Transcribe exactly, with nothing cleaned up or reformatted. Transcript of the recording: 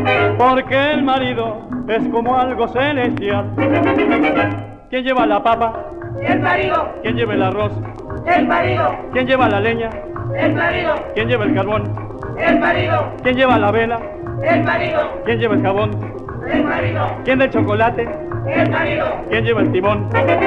porque el marido es como algo celestial. ¿Quién lleva la papa? El marido. ¿Quién lleva el arroz? El marido. ¿Quién lleva la leña? El marido. ¿Quién lleva el carbón? El marido. ¿Quién lleva la vela? El marido. ¿Quién lleva el jabón? El marido. ¿Quién da el chocolate? El marido. ¿Quién lleva el timón?